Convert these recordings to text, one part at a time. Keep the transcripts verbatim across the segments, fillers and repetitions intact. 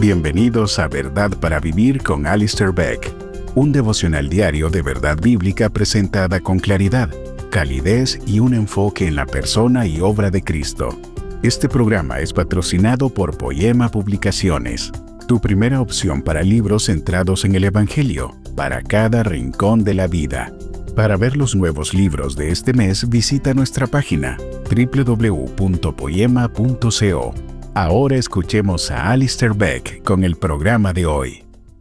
Bienvenidos a Verdad para Vivir con Alistair Begg, un devocional diario de verdad bíblica presentada con claridad, calidez y un enfoque en la persona y obra de Cristo. Este programa es patrocinado por Poema Publicaciones, tu primera opción para libros centrados en el Evangelio, para cada rincón de la vida. Para ver los nuevos libros de este mes, visita nuestra página doble u doble u doble u punto poema punto co. Ahora escuchemos a Alistair Begg con el programa de hoy.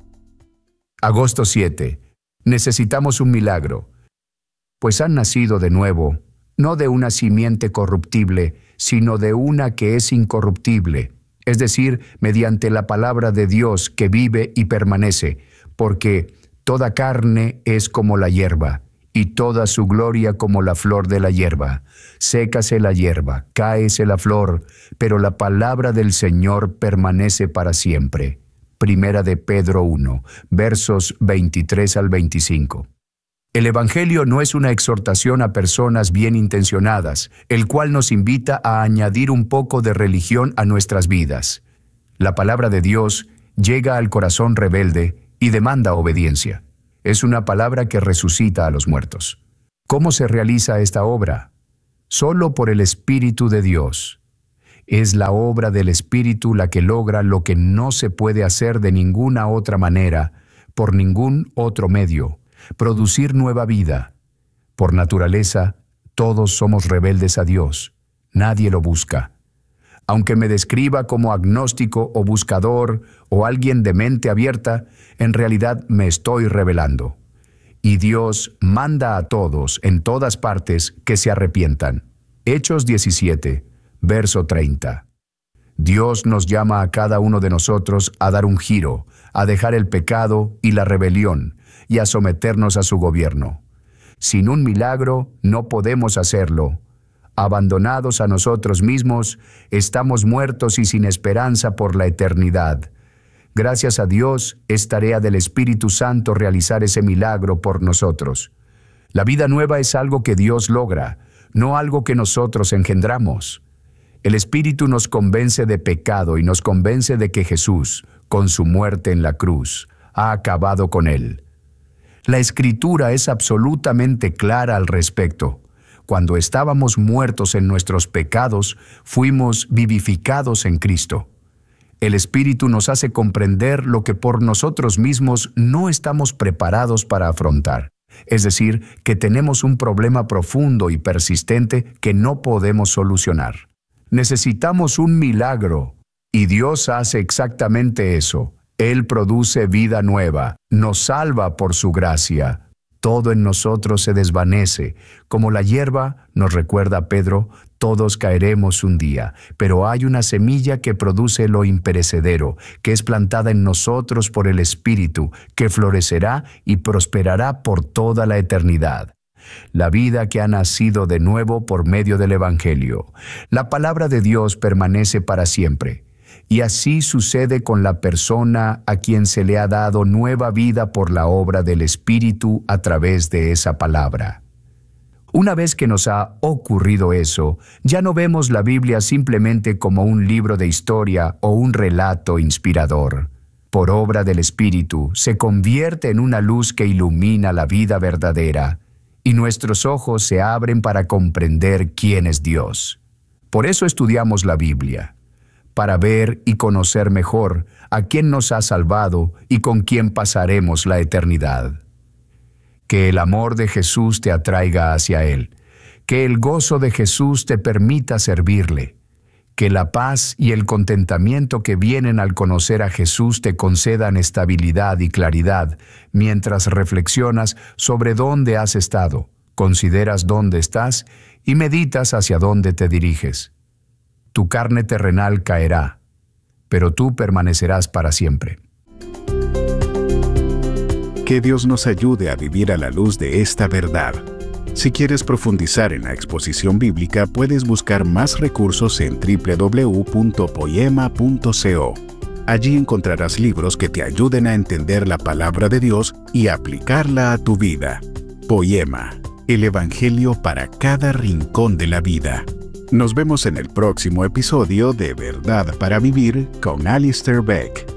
Agosto siete. Necesitamos un milagro, pues han nacido de nuevo, no de una simiente corruptible, sino de una que es incorruptible, es decir, mediante la palabra de Dios que vive y permanece, porque toda carne es como la hierba, y toda su gloria como la flor de la hierba. Sécase la hierba, cáese la flor, pero la palabra del Señor permanece para siempre. Primera de Pedro uno, versos veintitrés al veinticinco. El Evangelio no es una exhortación a personas bien intencionadas, el cual nos invita a añadir un poco de religión a nuestras vidas. La palabra de Dios llega al corazón rebelde y demanda obediencia. Es una palabra que resucita a los muertos. ¿Cómo se realiza esta obra? Solo por el Espíritu de Dios. Es la obra del Espíritu la que logra lo que no se puede hacer de ninguna otra manera, por ningún otro medio, producir nueva vida. Por naturaleza, todos somos rebeldes a Dios. Nadie lo busca. Aunque me describa como agnóstico o buscador o alguien de mente abierta, en realidad me estoy rebelando. Y Dios manda a todos, en todas partes, que se arrepientan. Hechos diecisiete, verso treinta. Dios nos llama a cada uno de nosotros a dar un giro, a dejar el pecado y la rebelión, y a someternos a su gobierno. Sin un milagro no podemos hacerlo. Abandonados a nosotros mismos, estamos muertos y sin esperanza por la eternidad. Gracias a Dios, es tarea del Espíritu Santo realizar ese milagro por nosotros. La vida nueva es algo que Dios logra, no algo que nosotros engendramos. El Espíritu nos convence de pecado y nos convence de que Jesús, con su muerte en la cruz, ha acabado con él. La Escritura es absolutamente clara al respecto. Cuando estábamos muertos en nuestros pecados, fuimos vivificados en Cristo. El Espíritu nos hace comprender lo que por nosotros mismos no estamos preparados para afrontar. Es decir, que tenemos un problema profundo y persistente que no podemos solucionar. Necesitamos un milagro, y Dios hace exactamente eso. Él produce vida nueva, nos salva por su gracia. Todo en nosotros se desvanece. Como la hierba, nos recuerda Pedro, todos caeremos un día, pero hay una semilla que produce lo imperecedero, que es plantada en nosotros por el Espíritu, que florecerá y prosperará por toda la eternidad. La vida que ha nacido de nuevo por medio del Evangelio. La palabra de Dios permanece para siempre. Y así sucede con la persona a quien se le ha dado nueva vida por la obra del Espíritu a través de esa palabra. Una vez que nos ha ocurrido eso, ya no vemos la Biblia simplemente como un libro de historia o un relato inspirador. Por obra del Espíritu, se convierte en una luz que ilumina la vida verdadera, y nuestros ojos se abren para comprender quién es Dios. Por eso estudiamos la Biblia, para ver y conocer mejor a quién nos ha salvado y con quién pasaremos la eternidad. Que el amor de Jesús te atraiga hacia Él, que el gozo de Jesús te permita servirle, que la paz y el contentamiento que vienen al conocer a Jesús te concedan estabilidad y claridad mientras reflexionas sobre dónde has estado, consideras dónde estás y meditas hacia dónde te diriges. Tu carne terrenal caerá, pero tú permanecerás para siempre. Que Dios nos ayude a vivir a la luz de esta verdad. Si quieres profundizar en la exposición bíblica, puedes buscar más recursos en doble u doble u doble u punto poema punto co. Allí encontrarás libros que te ayuden a entender la palabra de Dios y aplicarla a tu vida. Poema, el Evangelio para cada rincón de la vida. Nos vemos en el próximo episodio de Verdad para Vivir con Alistair Begg.